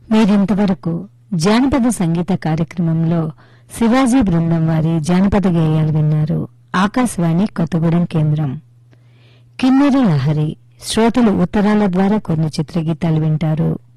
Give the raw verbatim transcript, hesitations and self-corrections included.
మీరింతవరకు జానపద సంగీత కార్యక్రమంలో శివాజీ బృందం వారి జానపద గేయాలు విన్నారు. ఆకాశవాణి కొత్తగూడెం కేంద్రం. కిన్నెర లహరి శ్రోతలు ఉత్తరాల ద్వారా కొన్ని చిత్రగీతాలు వింటారు.